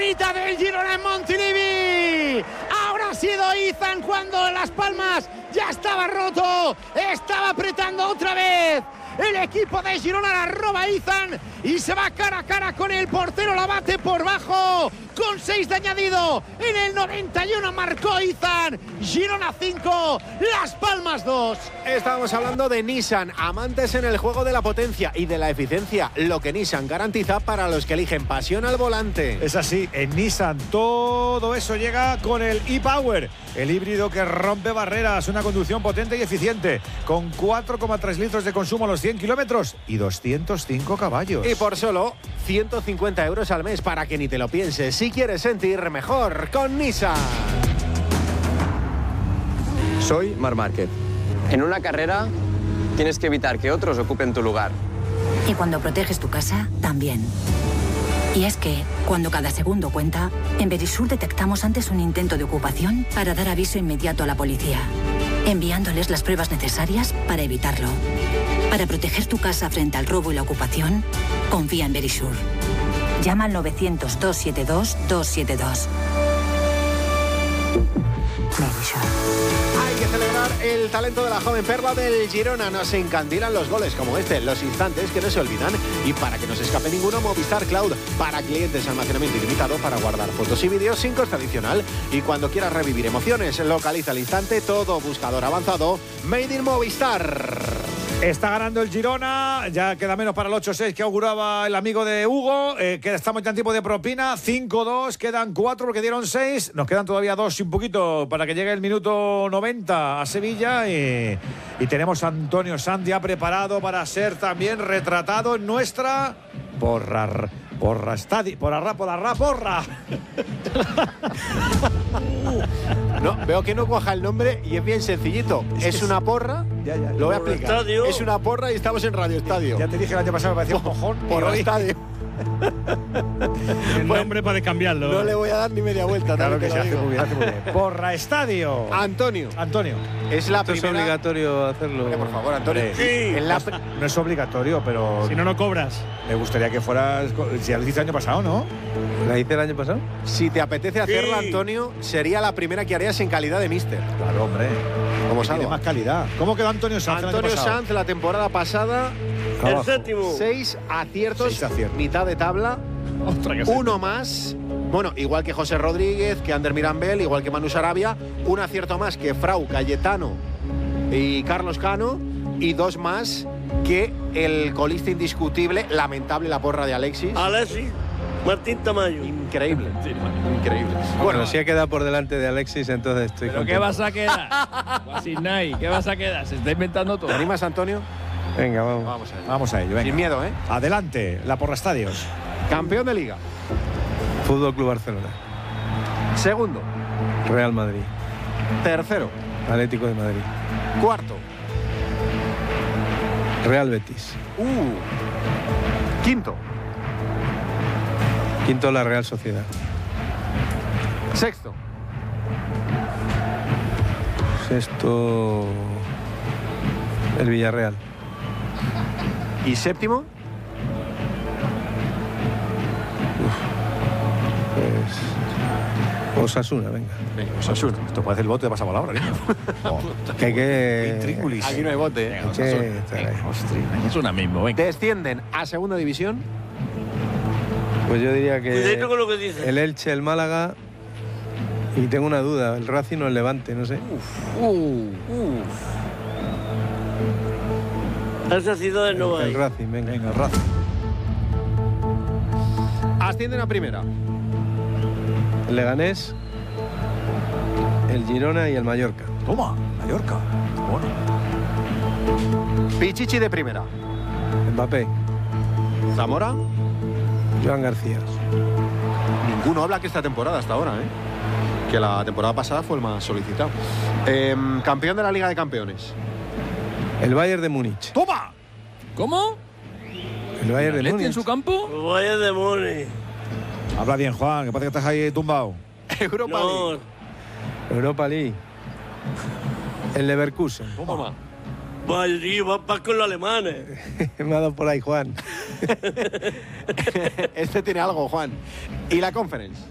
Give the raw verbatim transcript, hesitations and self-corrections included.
favorita del Girona en Montilivi. Ahora ha sido Izan cuando en Las Palmas ya estaba roto, estaba apretando otra vez. El equipo de Girona la roba Izan y se va cara a cara con el portero, la bate por bajo con seis de añadido. En el noventa y uno marcó Izan. Girona cinco, Las Palmas dos. Estábamos hablando de Nissan, amantes en el juego de la potencia y de la eficiencia, lo que Nissan garantiza para los que eligen pasión al volante. Es así, en Nissan todo eso llega con el e-Power, el híbrido que rompe barreras, una conducción potente y eficiente, con cuatro coma tres litros de consumo a los cien kilómetros y doscientos cinco caballos. Y por solo ciento cincuenta euros al mes, para que ni te lo pienses, si quieres sentir mejor con Nissan. Soy Marc Márquez. En una carrera tienes que evitar que otros ocupen tu lugar. Y cuando proteges tu casa, también. Y es que, cuando cada segundo cuenta, en Verisur detectamos antes un intento de ocupación para dar aviso inmediato a la policía, enviándoles las pruebas necesarias para evitarlo. Para proteger tu casa frente al robo y la ocupación, confía en Verisur. Llama al novecientos, doscientos setenta y dos, doscientos setenta y dos. Verisur. Hay que celebrar el talento de la joven perla del Girona. Nos encandilan los goles como este, los instantes que no se olvidan. Y para que no se escape ninguno, Movistar Cloud, para clientes, almacenamiento ilimitado para guardar fotos y vídeos sin coste adicional. Y cuando quieras revivir emociones, localiza al instante todo buscador avanzado Made in Movistar. Está ganando el Girona, ya queda menos para el ocho seis que auguraba el amigo de Hugo. Eh, queda, estamos ya en tiempo de propina, cinco dos, quedan cuatro porque dieron seis. Nos quedan todavía dos y un poquito para que llegue el minuto noventa a Sevilla. Y, y tenemos a Antonio Sanz ya preparado para ser también retratado en nuestra porra. Porra estadio, porra, porra, porra. No, veo que no cuaja el nombre y es bien sencillito. Es, es una porra, ya, ya, lo voy a explicar. Estadio. Es una porra y estamos en Radio Estadio. Ya te dije el año pasado que me parecía un mojón. Porra Estadio. El Bueno, nombre para cambiarlo. No le voy a dar ni media vuelta. Claro que que se hace muy bien, hace muy bien. Porra estadio. Antonio. Antonio. Es la Esto es primera... obligatorio hacerlo. Hombre, por favor, Antonio. Hombre, sí. En la... No es obligatorio, pero Si no, no cobras. me gustaría que fueras. Si ya lo hiciste el año pasado, ¿no? ¿La hice el año pasado? Si te apetece hacerla, Sí. Antonio, sería la primera que harías en calidad de míster. Claro, hombre. Como Que tiene salva. más calidad. ¿Cómo quedó Antonio Sanz el año Antonio pasado? Sanz, la temporada pasada, El Abajo. séptimo. seis aciertos, Seis aciertos. mitad de tabla, Ostras, que sí. uno más. Bueno, igual que José Rodríguez, que Ander Mirambel, igual que Manu Sarabia, un acierto más que Frau, Cayetano y Carlos Cano, y dos más que el colista indiscutible, lamentable la porra de Alexis. Alexis Martín Tamayo. Increíble, increíble. Bueno, si ha quedado por delante de Alexis, entonces estoy ¿Pero contento. qué vas a quedar? Guasinay, ¿qué vas a quedar? Se está inventando todo. ¿Te animas, Antonio? Venga, vamos. Vamos a ver. Vamos a ello, venga. Sin miedo, ¿eh? Adelante, la porra estadios. Campeón de Liga. Fútbol Club Barcelona. Segundo. Real Madrid. Tercero. Atlético de Madrid. Cuarto. Real Betis. Uh. Quinto. Quinto, la Real Sociedad. Sexto. Sexto, el Villarreal. Y séptimo. Pues Osasuna, venga. Venga, Osasuna. Esto puede hacer el bote de pasapalabra, niño. Oh, Que hay que... intríngulis. Aquí no hay bote, ¿eh? hay que estar ahí. Es una mismo, venga. Descienden a segunda división. Pues yo diría Cuidadito con que lo que dices. el Elche, el Málaga, y tengo una duda, el Racing o el Levante, no sé. Esas ciudades no El hay. Racing, venga. Venga, el Racing. Ascienden a primera. El Leganés, el Girona y el Mallorca. Toma, Mallorca. Bueno. Pichichi de primera. Mbappé, Zamora. Joan García. Ninguno habla que esta temporada hasta ahora, ¿eh? Que la temporada pasada fue el más solicitado. Em, campeón de la Liga de Campeones. El Bayern de Múnich. ¡Toma! ¿Cómo? El Bayern de ¿Atleti Múnich. en su campo? Vaya demonios. Habla bien, Juan, que parece que estás ahí tumbado. Europa No. League. Europa League. El Leverkusen. Toma. Vaya, sí, vas vas con los alemanes. Me ha dado por ahí, Juan. Este tiene algo, Juan. Y la Conference.